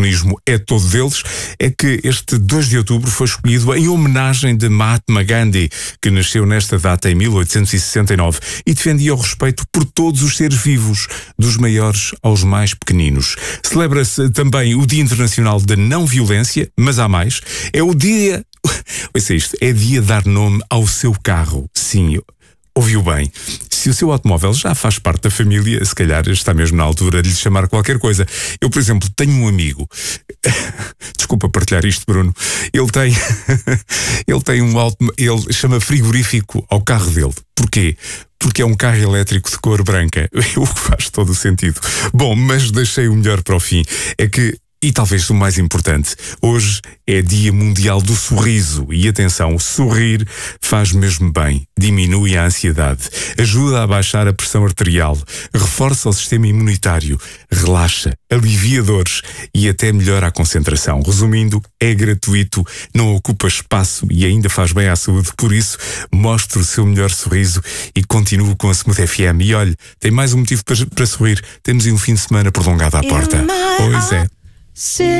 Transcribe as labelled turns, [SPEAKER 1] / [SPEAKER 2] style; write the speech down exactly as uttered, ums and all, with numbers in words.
[SPEAKER 1] protagonismo é todo deles, é que este dois de outubro foi escolhido em homenagem de Mahatma Gandhi, que nasceu nesta data em mil oitocentos e sessenta e nove e defendia o respeito por todos os seres vivos, dos maiores aos mais pequeninos. Celebra-se também o Dia Internacional da Não Violência, mas há mais. É o dia... Ouça isto, é dia de dar nome ao seu carro. Sim, ouviu bem. Se o seu automóvel já faz parte da família, se calhar está mesmo na altura de lhe chamar qualquer coisa. Eu, por exemplo, tenho um amigo. Desculpa partilhar isto, Bruno. Ele tem, ele tem um auto, ele chama frigorífico ao carro dele. Porquê? Porque é um carro elétrico de cor branca. O que faz todo o sentido. Bom, mas deixei o melhor para o fim. É que, e talvez o mais importante, hoje é Dia Mundial do Sorriso. E atenção, sorrir faz mesmo bem, diminui a ansiedade, ajuda a baixar a pressão arterial, reforça o sistema imunitário, relaxa, alivia dores e até melhora a concentração. Resumindo, é gratuito, não ocupa espaço e ainda faz bem à saúde. Por isso, mostre o seu melhor sorriso e continue com a Smooth F M. E olhe, tem mais um motivo para, para sorrir. Temos um fim de semana prolongado à porta. Pois é.